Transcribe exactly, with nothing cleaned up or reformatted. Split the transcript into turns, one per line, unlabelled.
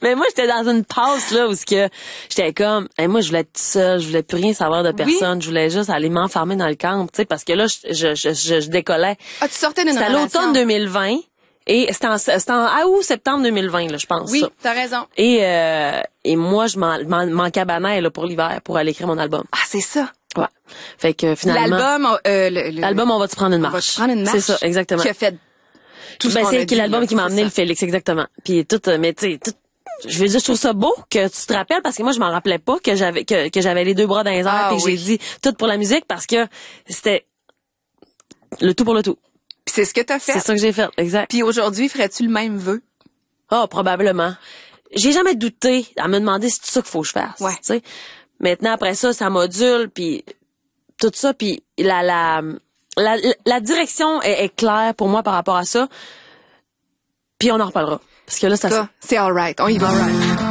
Mais moi, j'étais dans une passe, là, où ce que j'étais comme, hey, moi, je voulais être seule, je voulais plus rien savoir de personne, oui. Je voulais juste aller m'enfermer dans le camp, tu sais, parce que là, je, je, je, je, je décollais.
Ah, tu sortais d'une
C'était à l'automne deux mille vingt. Et c'était en, c'était en ah, août, septembre deux mille vingt, là, je pense.
Oui,
ça.
T'as raison.
Et, euh, et moi, je m'en, m'en, m'en cabanais, là, pour l'hiver, pour aller écrire mon album.
Ah, c'est ça.
Ouais. Fait que, finalement.
L'album, euh, le, le,
l'album, on va te prendre une marche.
On va te prendre une marche.
C'est ça, exactement.
Qui a fait tout ce
ben,
qu'on
c'est
a dit,
l'album
là,
qui m'a amené ça. Le Félix, exactement. Puis tout, mais tu sais, tout, je veux dire, je trouve ça beau que tu te rappelles parce que moi, je m'en rappelais pas que j'avais, que, que j'avais les deux bras dans les airs
ah,
et que
oui.
j'ai dit tout pour la musique parce que c'était le tout pour le tout.
Puis c'est ce que t'as fait.
C'est ça que j'ai fait, exact.
Puis aujourd'hui, ferais-tu le même vœu?
Ah, oh, probablement. J'ai jamais douté à me demander si c'est ça qu'il faut que je fasse.
Ouais.
Tu sais. Maintenant, après ça, ça module, puis tout ça, puis la, la, la, la direction est, est claire pour moi par rapport à ça. Puis on en reparlera. Parce que là, ça...
C'est all right. On y va. All right.